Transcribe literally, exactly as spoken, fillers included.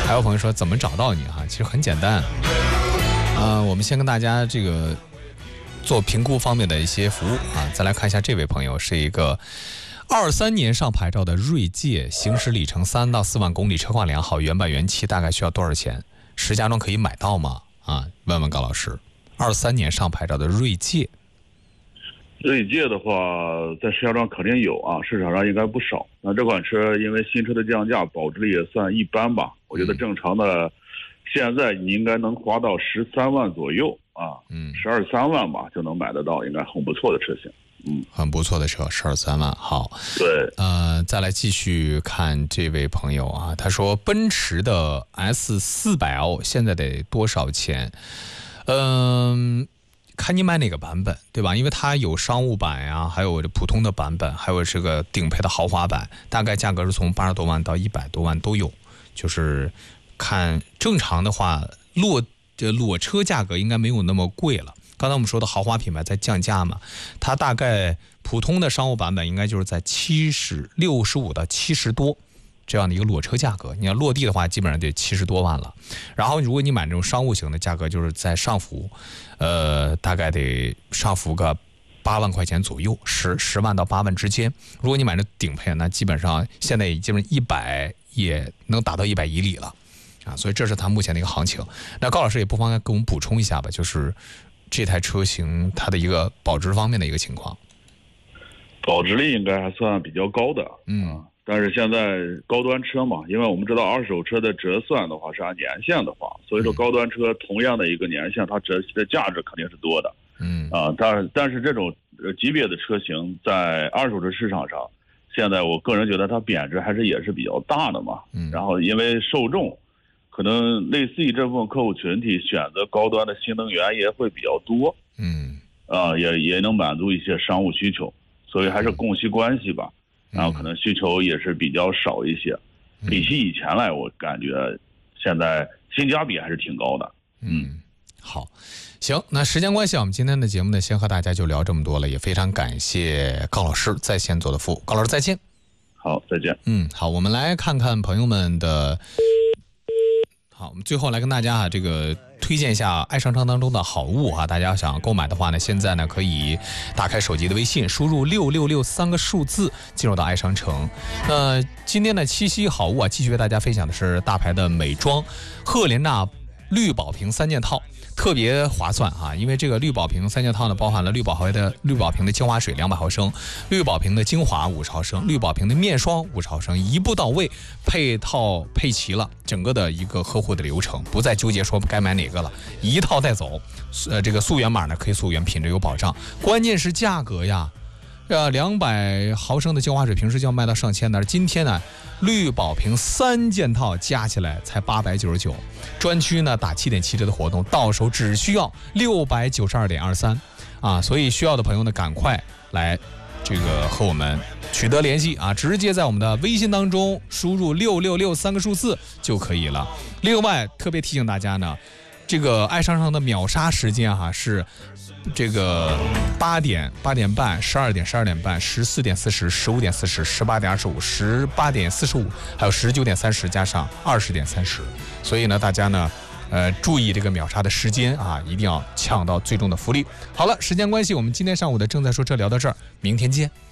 还有朋友说怎么找到你哈？其实很简单，呃，我们先跟大家这个做评估方面的一些服务啊。再来看一下这位朋友是一个二三年上牌照的锐界，行驶里程三到四万公里，车况良好，原版原漆，大概需要多少钱？石家庄可以买到吗？啊，问问高老师。二三年上牌照的锐界。 锐界的话，在石家庄肯定有啊，市场上应该不少。那这款车因为新车的降价，保值率也算一般吧。我觉得正常的，现在你应该能花到十三万左右啊，嗯，十二三万吧就能买得到，应该很不错的车型。嗯， 很不错的车，十二三万。好， 对， 呃，再来继续看这位朋友啊，他说奔驰的 S 四百 L 现在得多少钱？嗯、呃。看你买哪个版本，对吧？因为它有商务版呀，还有普通的版本，还有这个顶配的豪华版，大概价格是从八十多万到一百多万都有。就是看正常的话，裸这裸车价格应该没有那么贵了。刚才我们说的豪华品牌在降价嘛，它大概普通的商务版本应该就是在七十六十五到七十多。这样的一个裸车价格，你要落地的话，基本上得七十多万了。然后，如果你买这种商务型的，价格就是在上浮，呃，大概得上浮个八万块钱左右，十十万到八万之间。如果你买这顶配，那基本上现在基本一百也能达到一百以里了，啊，所以这是它目前的一个行情。那高老师也不妨给我们补充一下吧，就是这台车型它的一个保值方面的一个情况。 保值率应该还算比较高的，嗯。但是现在高端车嘛，因为我们知道二手车的折算的话是按年限的话，所以说高端车同样的一个年限，它折的价值肯定是多的。嗯啊，但但是这种级别的车型在二手车市场上，现在我个人觉得它贬值还是也是比较大的嘛。嗯，然后因为受众可能类似于这部分客户群体选择高端的新能源也会比较多。嗯啊，也也能满足一些商务需求，所以还是供需关系吧。然后可能需求也是比较少一些，比起以前来，我感觉现在性价比还是挺高的。 嗯，好，行，那时间关系，我们今天的节目呢，先和大家就聊这么多了，也非常感谢高老师在线做的服务，高老师再见。 好，再见。 嗯，好，我们来看看朋友们的。好，我们最后来跟大家啊，这个推荐一下爱商城当中的好物啊，大家想购买的话呢，现在呢可以打开手机的微信，输入六六六三个数字，进入到爱商城。那今天的七夕好物啊，继续为大家分享的是大牌的美妆赫莲娜绿宝瓶三件套。特别划算啊，因为这个绿宝瓶三件套呢，包含了绿宝豪的绿宝瓶的精华水两百毫升，绿宝瓶的精华五十毫升，绿宝瓶的面霜五十毫升，一步到位，配套配齐了整个的一个呵护的流程，不再纠结说该买哪个了，一套带走。呃，这个溯源码呢可以溯源，品质有保障，关键是价格呀。呃，两百毫升的精华水平时就要卖到上千的，今天呢，绿宝瓶三件套加起来才八百九十九，专区呢打七点七折的活动，到手只需要六百九十二点二三，啊，所以需要的朋友呢，赶快来这个和我们取得联系啊，直接在我们的微信当中输入六六六三个数字就可以了。另外，特别提醒大家呢，这个爱商城的秒杀时间哈、啊、是。这个八点、八点半、十二点、十二点半、十四点四十、十五点四十、十八点二十五、十八点四十五，还有十九点三十加上二十点三十。所以呢，大家呢，呃，注意这个秒杀的时间啊，一定要抢到最终的福利。好了，时间关系，我们今天上午的正在说车聊到这儿，明天见。